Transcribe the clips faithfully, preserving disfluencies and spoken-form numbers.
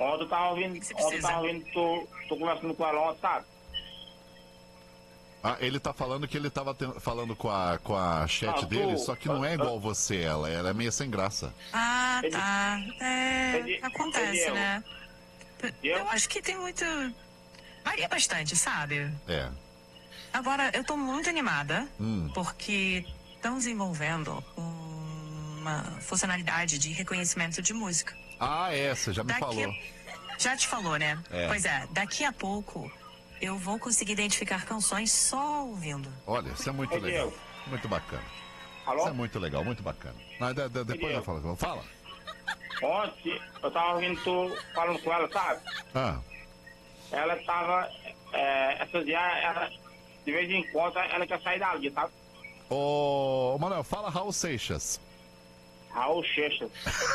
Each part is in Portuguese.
Ontem eu tava ouvindo, que você ontem eu precisa? tava ouvindo tu, tu conversando com ela ontem, sabe? Ah, ele tá falando que ele tava te- falando com a, com a chat Ah, tu- dele, só que não é ah, igual você, ela, ela é meio sem graça. Ah, Ele- tá. É, ele- acontece, ele- né? eu- Eu acho que tem muito... Varia bastante, sabe? É. Agora, eu tô muito animada, Hum. porque estão desenvolvendo uma funcionalidade de reconhecimento de música. Ah, é, você já me Daqui- falou. Já te falou, né? É. Pois é, daqui a pouco eu vou conseguir identificar canções só ouvindo. Olha, isso é muito Ô, legal. Diego. Muito bacana. Alô? Isso é muito legal, muito bacana. Não, de- de- depois eu Diego. falo. Fala. Ontem eu tava ouvindo tu falando com ela, sabe? Ah, Ela tava. É, essas dias, ela, de vez em quando, ela quer sair dali, sabe? ô, Manuel, fala Raul Seixas. Raul Seixas.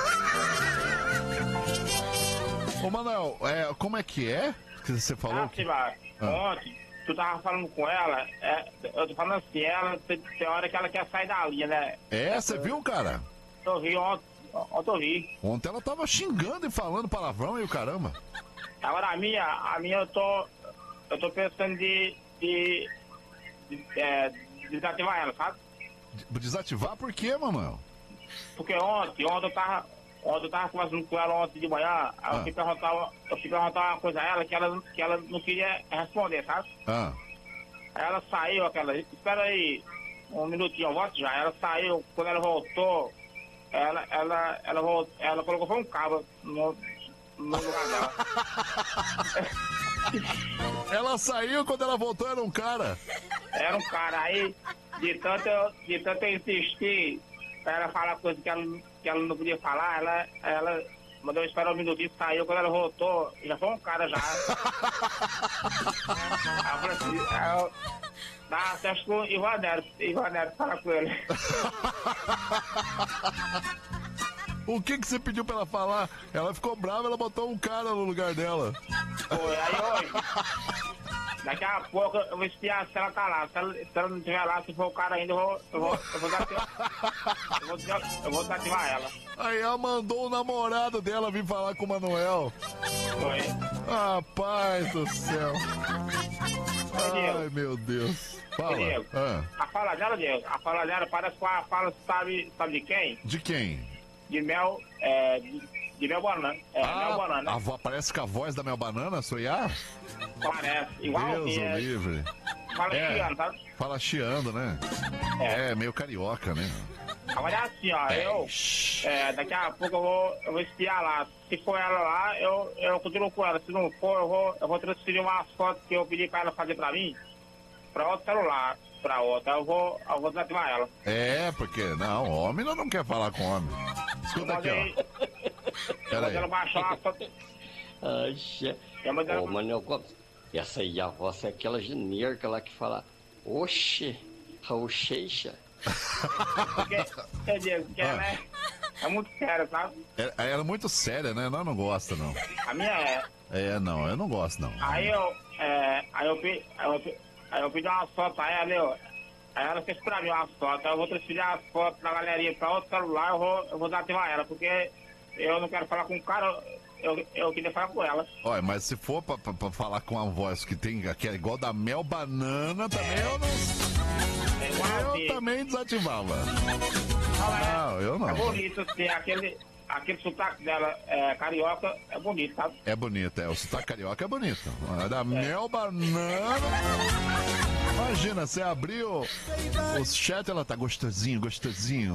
Ô, Manuel, é, como é que é que você falou? Ah, que... Simar, Ah. ontem tu tava falando com ela, é, eu tô falando assim, ela tem, tem hora que ela quer sair da linha, né? É, você viu, cara? Eu vi ontem, ontem eu vi. Ontem ela tava xingando e falando palavrão e o caramba. Agora a minha, a minha eu tô. Eu tô pensando de. de, de é, desativar ela, sabe? De- Desativar por quê, Manuel? Porque ontem, ontem eu tava. Ontem eu tava conversando com ela ontem de manhã, aí Ah. eu fui perguntar, uma- eu fui perguntar uma coisa a ela que ela, que ela não queria responder, sabe? Ah, Aí ela saiu, aquela. Espera aí, um minutinho, eu volto já. Ela saiu, quando ela voltou, ela, ela, ela, voltou, ela colocou foi um cabo no, no lugar dela. ela saiu, quando ela voltou era um cara. Era um cara aí, de tanto eu, de tanto eu insistir pra ela falar coisa que ela, que ela não podia falar, ela, ela mandou eu esperar um minutinho, saiu, quando ela voltou, já foi um cara já. Aí eu falei assim, aí eu, dá acesso com o Ivan Neto, Ivan Neto, fala com ele. O que que você pediu pra ela falar? Ela ficou brava, ela botou um cara no lugar dela. Foi, aí hoje, daqui a pouco eu vou espiar se ela tá lá, se ela, se ela não estiver lá, se for o cara ainda, eu vou, eu vou, eu vou, desativar, eu vou, desativar- eu vou desativar ela. Aí ela mandou o namorado dela vir falar com o Manuel. Foi. Rapaz do céu. Diego. Ai, meu Deus. Fala. Diego. Ah, A fala dela, Diego, a fala dela parece com a fala, sabe, sabe de quem? de quem? De Mel, é, de, de Mel Banana. É, Mel Ah, Banana, a né? vo- parece que a voz da Mel Banana, Soiá? Parece, igual Deus que o é, livre. fala É. chiano, sabe? Fala chiando, né? É. É, meio carioca, né? Agora é assim, ó, eu, é, daqui a pouco eu vou, eu vou espiar lá. Se for ela lá, eu, eu continuo com ela. Se não for, eu vou, eu vou transferir umas fotos que eu pedi pra ela fazer pra mim, pra outro celular, pra outra. Eu vou, eu vou desativar ela. É, porque, não, homem não, não quer falar com homem. Escuta aqui, mandei, ó. eu Pera mandei ela aí. baixar uma foto. Acha. Eu mandei ela- Ô, Manuel Gomes, essa aí a voz é aquela genérica lá que fala, oxe, Raul Seixas. Porque, quer dizer, que é, Ah. né? É muito sério, sabe? É- Ela é muito séria, né? Nós não gosta, não. A minha é. É, não, eu não gosto, não. Aí eu, é, aí eu, pe- aí eu, pe- aí eu pedi uma foto a ela, eu, aí ela fez pra mim uma foto, aí eu vou transferir as fotos da galerinha pra outro celular, eu vou, eu vou desativar ela, porque eu não quero falar com o cara, eu, eu queria falar com ela. Olha, mas se for pra, pra- pra falar com uma voz que tem que é igual da Mel Banana, também eu não. É igual Eu assim. também desativava. Ela é- Não, eu não. É bonito, assim, aquele, aquele sotaque dela é, carioca é bonito, sabe? É bonito, é. O sotaque carioca é bonito. A da Mel Banana. Imagina, você abriu o chat, ela tá gostosinho, gostosinho.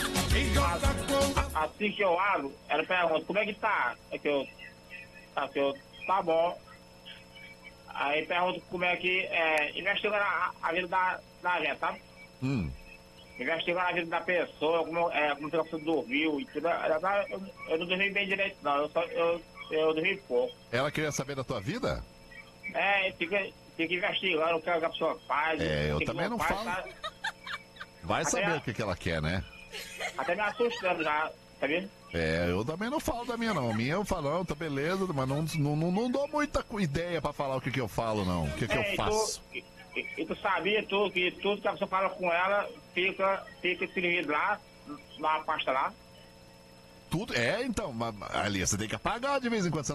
Assim que eu abro, ela pergunta, como é que tá? É que eu, tá, que eu, tá bom. Aí pergunta como é que, é, investigando a, a vida da, da gente, sabe? Hum. Investigando a vida da pessoa, como, é, como a pessoa dormiu e tudo. Eu, eu não dormi bem direito, não. Eu, só, eu, eu dormi pouco. Ela queria saber da tua vida? É, fica, fica investigando o que a pessoa faz. É, eu o que também que não faz, falo. tá- Vai Até saber a- o que, que ela quer, né? Até me assustando já, tá vendo? É, eu também não falo da minha, não. A minha eu falo, não, tá beleza, mas não, não, não, não dou muita cu- ideia pra falar o que, que eu falo, não. O que, que É, eu e faço. Tu, e, e- e tu sabia tu, que tudo que a pessoa fala com ela fica, fica escrevido lá, numa pasta lá? Tudo. É, então, mas, ali, você tem que apagar de vez em quando. Você